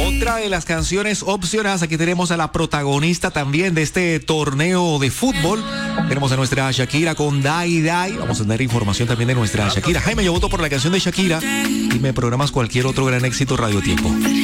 Otra de las canciones opcionadas, aquí tenemos a la protagonista también de este torneo de fútbol. Tenemos a nuestra Shakira con Dai Dai. Vamos a tener información también de nuestra Shakira. Jaime, yo voto por la canción de Shakira y me programas cualquier otro gran éxito Radio Tiempo.